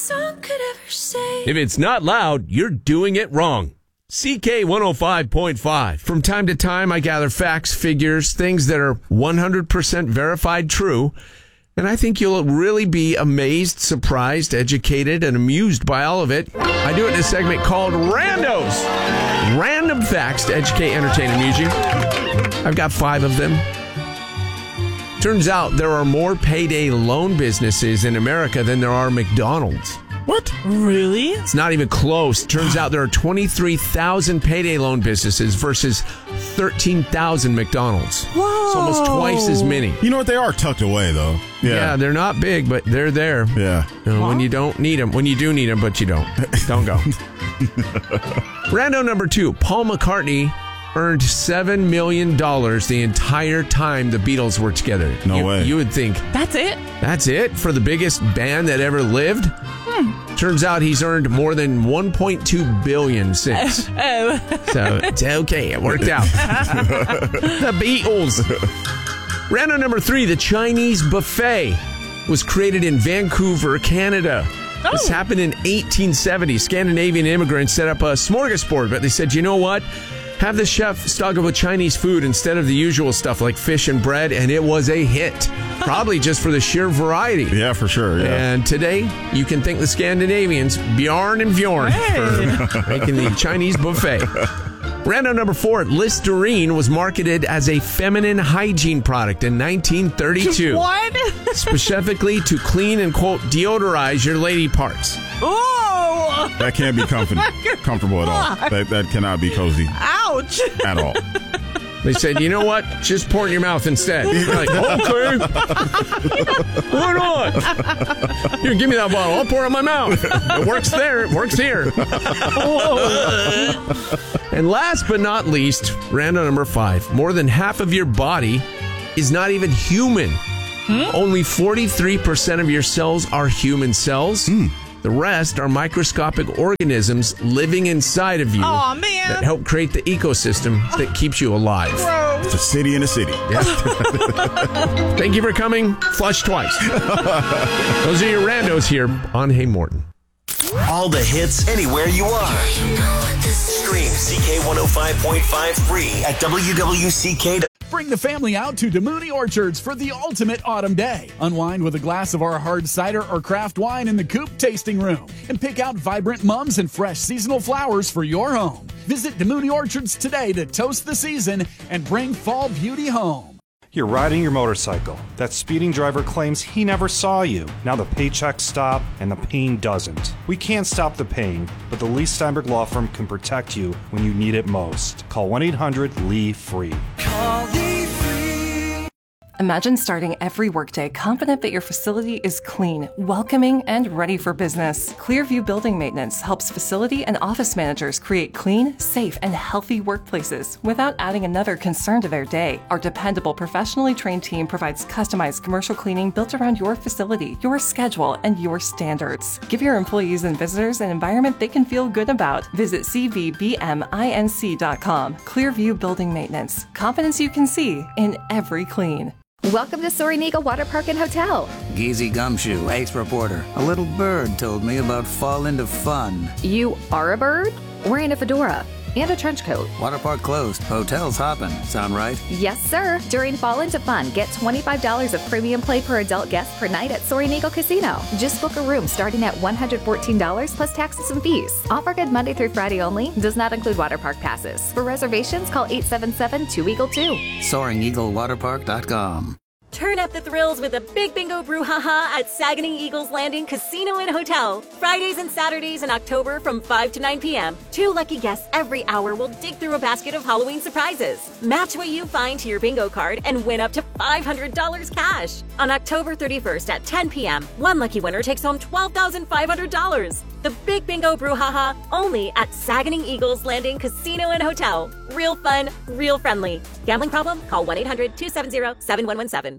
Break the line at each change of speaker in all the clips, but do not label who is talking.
song could ever say.
If it's not loud, you're doing it wrong. CK 105.5. From time to time, I gather facts, figures, things that are 100% verified true. And I think you'll really be amazed, surprised, educated, and amused by all of it. I do it in a segment called Randos. Random facts to educate, entertain, and amuse you. I've got 5 of them. Turns out there are more payday loan businesses in America than there are McDonald's.
What?
Really?
It's not even close. Turns out there are 23,000 payday loan businesses versus 13,000 McDonald's.
Whoa.
It's almost twice as many.
You know what? They are tucked away, though.
Yeah, they're not big, but they're there.
Yeah.
When you don't need them. When you do need them, but you don't. Don't go. Rando number 2. Paul McCartney earned $7 million the entire time the Beatles were together.
No way.
You would think,
That's it?
that's it for the biggest band that ever lived? Turns out he's earned more than $1.2 billion since. So it's okay. It worked out. The Beatles. Rando number 3, the Chinese buffet was created in Vancouver, Canada. This happened in 1870. Scandinavian immigrants set up a smorgasbord, but they said, you know what? Have the chef stock up with Chinese food instead of the usual stuff like fish and bread, and it was a hit. Probably just for the sheer variety.
Yeah, for sure. Yeah.
And today, you can thank the Scandinavians, Bjorn and Bjorn, for making the Chinese buffet. Rando number 4, Listerine was marketed as a feminine hygiene product in 1932.
What?
Specifically to clean and, quote, deodorize your lady parts.
Oh!
That can't be comfortable at all. That cannot be cozy
Ouch!
at all.
They said, you know what? Just pour it in your mouth instead. You're like, okay. Why not? Here, give me that bottle. I'll pour it in my mouth. It works there. It works here. And last but not least, rando number 5. More than half of your body is not even human. Only 43% of your cells are human cells. The rest are microscopic organisms living inside of you that help create the ecosystem that keeps you alive.
It's a city in a city.
Yeah. Thank you for coming. Flush twice. Those are your randos here on Hey Morton.
All the hits anywhere you are. Stream CK105.5 free at WWCK.
Bring the family out to DeMooney Orchards for the ultimate autumn day. Unwind with a glass of our hard cider or craft wine in the Coop tasting room and pick out vibrant mums and fresh seasonal flowers for your home. Visit DeMooney Orchards today to toast the season and bring fall beauty home.
You're riding your motorcycle. That speeding driver claims he never saw you. Now the paychecks stop and the pain doesn't. We can't stop the pain, but the Lee Steinberg Law Firm can protect you when you need it most. Call 1-800-LEE-FREE.
Call Lee Free.
Imagine starting every workday confident that your facility is clean, welcoming, and ready for business. Clearview Building Maintenance helps facility and office managers create clean, safe, and healthy workplaces without adding another concern to their day. Our dependable, professionally trained team provides customized commercial cleaning built around your facility, your schedule, and your standards. Give your employees and visitors an environment they can feel good about. Visit cvbminc.com. Clearview Building Maintenance. Confidence you can see in every clean.
Welcome to Soaring Eagle Water Park and Hotel.
Geezy Gumshoe, 8th reporter. A little bird told me about Fall Into Fun.
You are a bird? Wearing a fedora and a trench coat.
Water park closed. Hotel's hopping. Sound right?
Yes, sir. During Fall Into Fun, get $25 of premium play per adult guest per night at Soaring Eagle Casino. Just book a room starting at $114 plus taxes and fees. Offer good Monday through Friday only. Does not include water park passes. For reservations, call 877-2EAGLE-2.
SoaringEagleWaterPark.com.
Turn up the thrills with a Big Bingo Brouhaha at Saganing Eagles Landing Casino and Hotel. Fridays and Saturdays in October from 5 to 9 p.m. 2 lucky guests every hour will dig through a basket of Halloween surprises. Match what you find to your bingo card and win up to $500 cash. On October 31st at 10 p.m., one lucky winner takes home $12,500. The Big Bingo Brouhaha only at Saganing Eagles Landing Casino and Hotel. Real fun, real friendly. Gambling problem? Call 1-800-270-7117.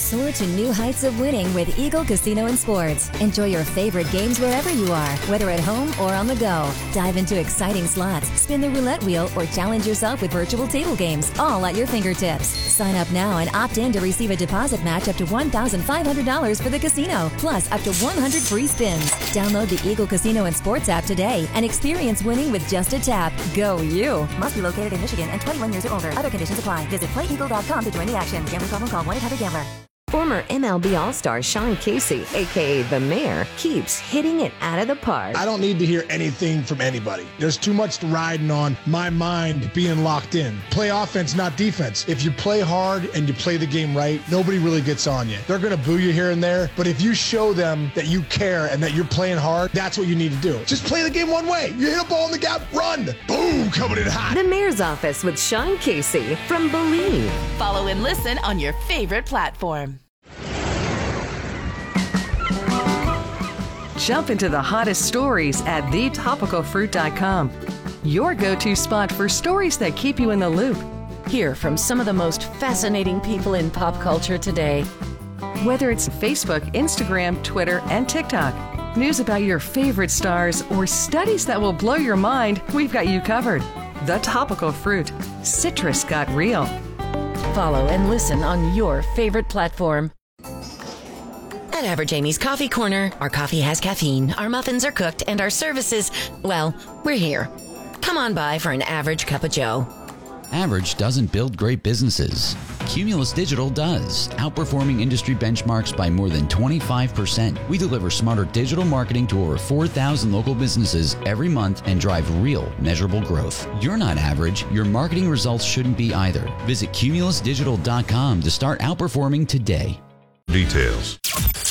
Soar to new heights of winning with Eagle Casino and Sports. Enjoy your favorite games wherever you are, whether at home or on the go. Dive into exciting slots, spin the roulette wheel, or challenge yourself with virtual table games, all at your fingertips. Sign up now and opt in to receive a deposit match up to $1,500 for the casino, plus up to 100 free spins. Download the Eagle Casino and Sports app today and experience winning with just a tap. Go you! Must be located in Michigan and 21 years or older. Other conditions apply. Visit playeagle.com to join the action. Gambling problem? Call 1-800-GAMBLER.
Former MLB All-Star Sean Casey, a.k.a. The Mayor, keeps hitting it out of the park.
I don't need to hear anything from anybody. There's too much riding on my mind being locked in. Play offense, not defense. If you play hard and you play the game right, nobody really gets on you. They're going to boo you here and there, but if you show them that you care and that you're playing hard, that's what you need to do. Just play the game one way. You hit a ball in the gap, run. Boom, coming in hot.
The Mayor's Office with Sean Casey from Believe.
Follow and listen on your favorite platform.
Jump into the hottest stories at thetopicalfruit.com. Your go-to spot for stories that keep you in the loop.
Hear from some of the most fascinating people in pop culture today.
Whether it's Facebook, Instagram, Twitter, and TikTok, news about your favorite stars, or studies that will blow your mind, we've got you covered. The Topical Fruit. Citrus got real.
Follow and listen on your favorite platform.
At Average Amy's Coffee Corner, our coffee has caffeine, our muffins are cooked, and our services, well, we're here. Come on by for an average cup of joe.
Average doesn't build great businesses. Cumulus Digital does, outperforming industry benchmarks by more than 25%. We deliver smarter digital marketing to over 4,000 local businesses every month and drive real, measurable growth. You're not average. Your marketing results shouldn't be either. Visit cumulusdigital.com to start outperforming today.
Details.